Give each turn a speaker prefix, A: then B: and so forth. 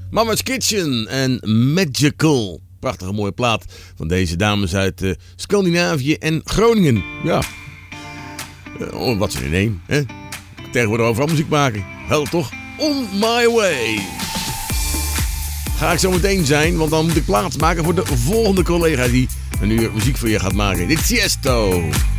A: Mama's Kitchen en Magical. Prachtige mooie plaat van deze dames uit Scandinavië en Groningen. Ja, wat ze in één. Hè? Tegenwoordig overal muziek maken. Helder toch? On my way. Ga ik zo meteen zijn, want dan moet ik plaats maken voor de volgende collega die een uur muziek voor je gaat maken. Dit is Tiesto.